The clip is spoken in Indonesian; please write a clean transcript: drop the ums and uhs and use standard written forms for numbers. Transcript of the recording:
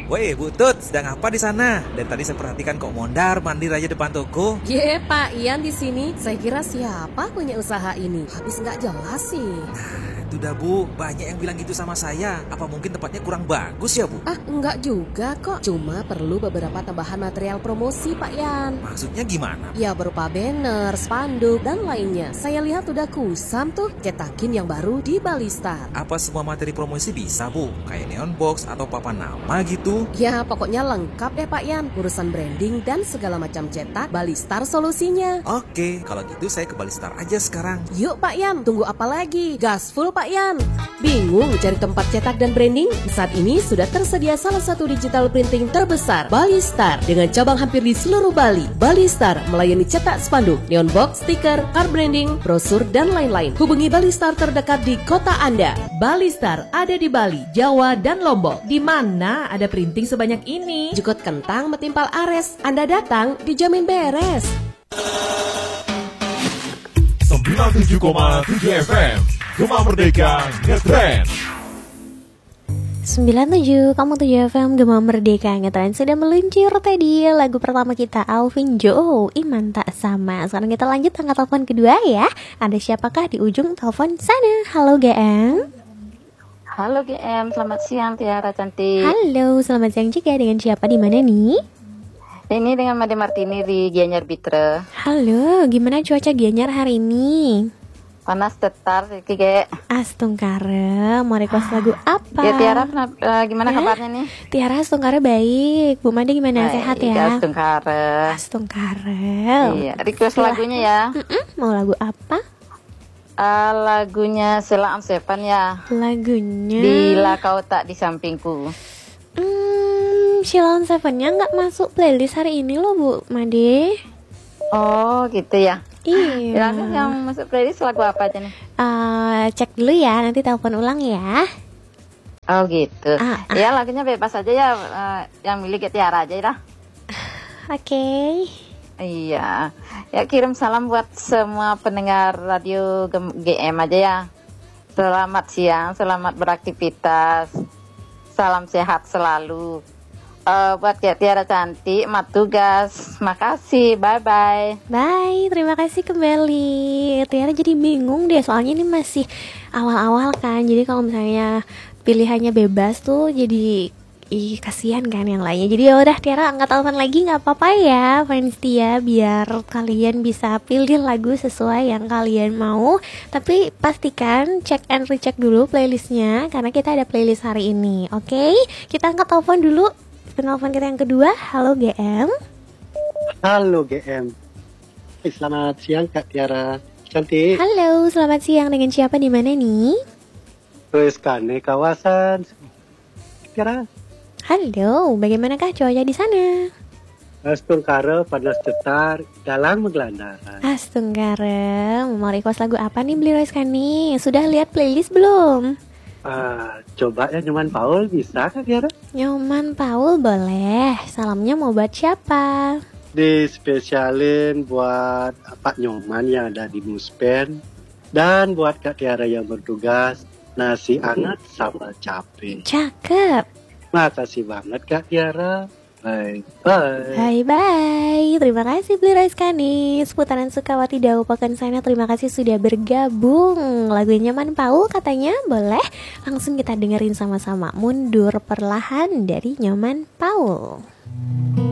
Woi, Bu Tut, sedang apa di sana? Dan tadi saya perhatikan kok mondar-mandir aja depan toko. Ye, Pak Ian di sini. Saya kira siapa punya usaha ini? Habis nggak jelas sih. Itu dah Bu, banyak yang bilang gitu sama saya. Apa mungkin tempatnya kurang bagus ya Bu? Ah, enggak juga kok. Cuma perlu beberapa tambahan material promosi, Pak Ian. Maksudnya gimana? Ya berupa banner, spanduk, dan lainnya. Saya lihat udah kusam tuh cetakin yang baru di Balistar. Apa semua materi promosi bisa Bu? Kayak neon box atau papan nama gitu? Ya pokoknya lengkap deh Pak Ian. Urusan branding dan segala macam cetak, Balistar solusinya. Oke, kalau gitu saya ke Balistar aja sekarang. Yuk Pak Ian, tunggu apa lagi? Gas full Pak Ian. Bingung cari tempat cetak dan branding? Saat ini sudah tersedia salah satu digital printing terbesar, Balistar, dengan cabang hampir di seluruh Bali. Balistar melayani cetak spanduk, neon box, stiker, card branding, brosur, dan lain-lain. Hubungi Balistar terdekat di kota Anda. Balistar ada di Bali, Jawa, dan Lombok. Di mana ada printing sebanyak ini? Jukut kentang metimpal ares. Anda datang dijamin beres. 97,7 FM Gema Merdeka Ngetrend 97,7 FM Gema Merdeka Ngetrend sudah meluncur tadi lagu pertama kita Alvin Joe Iman Tak Sama. Sekarang kita lanjut angkat telepon kedua ya. Ada siapakah di ujung telepon sana? Halo GM. Halo GM, selamat siang Tiara cantik. Halo, selamat siang juga. Dengan siapa di mana nih? Ini dengan Made Martini di Gianyar Bitra. Halo, gimana cuaca Gianyar hari ini? Panas tetar Kike. Astungkara, mau request lagu apa? Ya Tiara, gimana kabarnya nih? Tiara Astungkara baik. Bu Made gimana? Sehat ya? Astungkara. Astungkara. Iya, request lagunya ya. Mau lagu apa? Lagunya Sheila on Seven ya. Lagunya Bila Kau Tak Di Sampingku. Sheila on Seven-nya nggak masuk playlist hari ini loh Bu Made. Oh gitu ya. Iya. Yang masuk playlist lagu apa aja nih? Cek dulu ya, nanti telepon ulang ya. Oh gitu. Ya lagunya bebas aja ya, yang milik Tiara aja ya. Oke. Iya. Ya kirim salam buat semua pendengar radio GM aja ya. Selamat siang, selamat beraktivitas. Salam sehat selalu. Buat Tiara cantik, mat tugas. Makasih, bye-bye. Bye, terima kasih kembali. Tiara jadi bingung deh, soalnya ini masih awal-awal kan. Jadi kalau misalnya pilihannya bebas tuh jadi kasihan kan yang lainnya. Jadi ya udah Tiara angkat telepon lagi nggak apa-apa ya fans Tia, biar kalian bisa pilih lagu sesuai yang kalian mau. Tapi pastikan cek and recheck dulu playlistnya karena kita ada playlist hari ini. Oke, kita angkat telepon dulu. Penelpon kita yang kedua. Halo GM. Halo GM. Selamat siang Kak Tiara cantik. Halo, selamat siang. Dengan siapa di mana nih? Reskane kawasan Tiara. Halo, bagaimanakah cuaca di sana? Astungkara panas tetar dalam menggelandaran. Astungkara, mau request lagu apa nih beli Reskane? Sudah lihat playlist belum? Coba ya Nyoman Paul, bisa Kak Tiara? Nyoman Paul boleh. Salamnya mau buat siapa? Dispesialin buat Pak Nyoman yang ada di Muspen. Dan buat Kak Tiara yang bertugas, nasi hangat sama cabai. Cakep. Makasih banget Kak Tiara. Bye. Bye. Terima kasih beli Reskane. Seputaran Sukawati Daupaken sana. Terima kasih sudah bergabung. Lagunya Nyoman Paul katanya boleh. Langsung kita dengerin sama-sama. Mundur perlahan dari Nyoman Paul.